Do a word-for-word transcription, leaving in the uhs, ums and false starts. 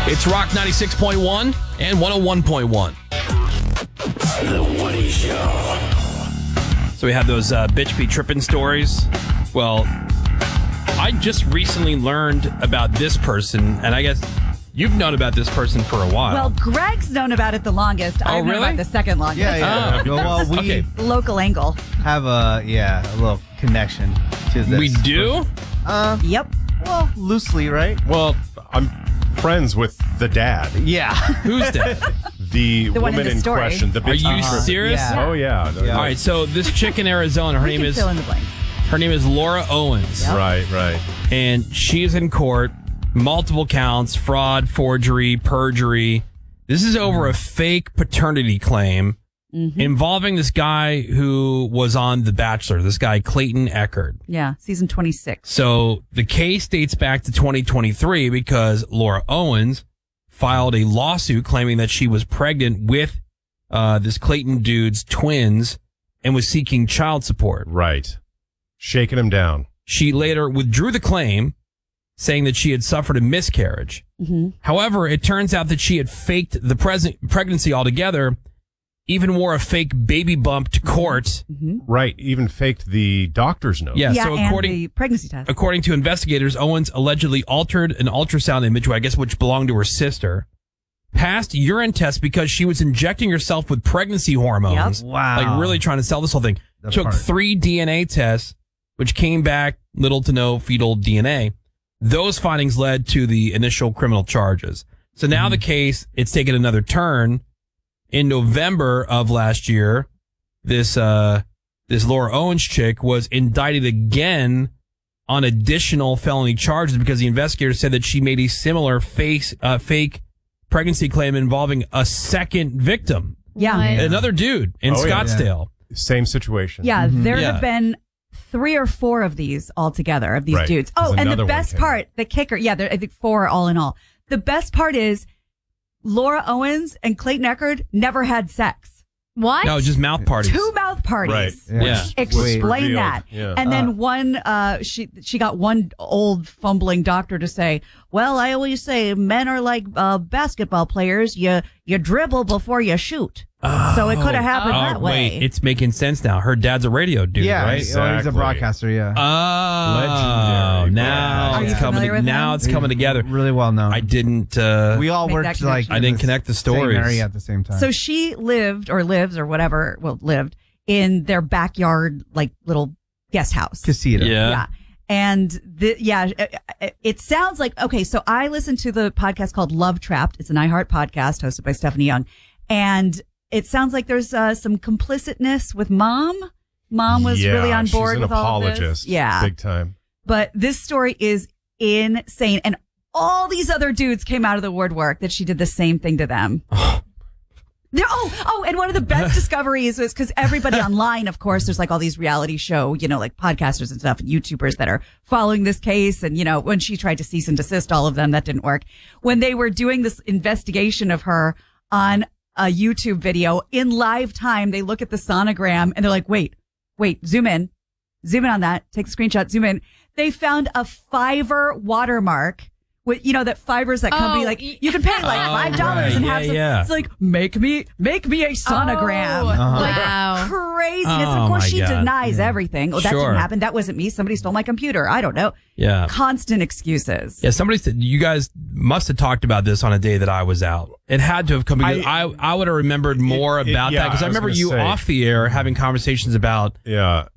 It's Rock ninety-six point one and one oh one point one. The Woody Show. So we have those uh, bitch be tripping stories. Well, I just recently learned about this person, and I guess you've known about this person for a while. Well, Greg's known about it the longest. Oh, I've known really? about the second longest. Yeah, yeah. Oh. Well, we Okay. Local angle. have a yeah a little connection to this. We do? Uh, Yep. well, loosely, right? Well, I'm friends with the dad, Yeah. Who's that? the, The one in woman the in story. question. The Are bitch you who tripped- serious? Yeah. Oh yeah. Yeah. All right, so this chick in Arizona, her We name can is fill in the blank. her name is Laura Owens. Right, right. And she is in court, multiple counts, fraud, forgery, perjury. This is over a fake paternity claim Mm-hmm. involving this guy who was on The Bachelor, this guy Clayton Echard. Yeah, season twenty-six. So the case dates back to twenty twenty-three because Laura Owens filed a lawsuit claiming that she was pregnant with uh, this Clayton dude's twins and was seeking child support. Right. Shaking him down. She later withdrew the claim, saying that she had suffered a miscarriage. Mm-hmm. However, it turns out that she had faked the pres- pregnancy altogether, even wore a fake baby bump to court. Mm-hmm. Right. Even faked the doctor's note. Yeah, Yeah, so and according the pregnancy test. according to investigators, Owens allegedly altered an ultrasound image, I guess which belonged to her sister, passed urine tests because she was injecting herself with pregnancy hormones. Yep. Wow. Like really trying to sell this whole thing. The Took part. three D N A tests, which came back little to no fetal D N A. Those findings led to the initial criminal charges. So now the case, it's taken another turn. In November of last year, this uh, this Laura Owens chick was indicted again on additional felony charges because the investigators said that she made a similar face, uh, fake pregnancy claim involving a second victim, Yeah. another dude in Oh, yeah. Scottsdale. Same situation. Yeah, there Yeah. have been three or four of these altogether, of these Right. dudes. There's Oh, and another the one best came part, the kicker, yeah, there, I think four all in all. The best part is Laura Owens and Clayton Echard never had sex. What? No, just mouth parties. Two mouth parties. Right. Yeah. Which Explain was revealed. that. Yeah. And Uh. then one, uh, she she got one old fumbling doctor to say, "Well, I always say men are like uh, basketball players. You you dribble before you shoot." So it could have happened Oh, that way. wait, it's making sense now. Her dad's a radio dude, Yeah. right? He's, oh, he's a Exactly. broadcaster. Yeah. Oh, Legendary now Are it's you coming. familiar To, with now him? it's coming together. Really well known. I didn't. Uh, we all Make worked that like. connection. I in didn't the connect the same stories. area at the same time. So she lived or lives or whatever, well, lived in their backyard, like little guest house. Casita. yeah. Yeah. And the, yeah, it, it sounds like, okay, so I listened to the podcast called Love Trapped. It's an iHeart podcast hosted by Stephanie Young. And it sounds like there's uh, some complicitness with mom. Mom was Yeah, really on board she's an with all of apologist. this. Yeah. Big time. But this story is insane. And all these other dudes came out of the woodwork that she did the same thing to them. There, oh, oh, and one of the best discoveries was because everybody online, of course, there's like all these reality show, you know, like podcasters and stuff, and YouTubers that are following this case. And, you know, when she tried to cease and desist all of them, that didn't work. When they were doing this investigation of her on a YouTube video in live time, they look at the sonogram and they're like, wait, wait, zoom in, zoom in on that, take a screenshot, zoom in. They found a Fiverr watermark. With, you know, that Fiverr's that company, Oh, like, y- you can pay like Oh, five dollars right. and Yeah, have some, yeah. it's like, make me, make me a sonogram. Oh, Uh-huh. Like, wow. craziness. Oh, of course, my she God. denies everything. Oh, that Sure. didn't happen. That wasn't me. Somebody stole my computer. I don't know. Yeah. Constant excuses. Yeah, somebody said you guys must have talked about this on a day that I was out. It had to have come because I I, I would have remembered more It- it- about yeah, that because I I was remember gonna you say. off the air having conversations about Yeah.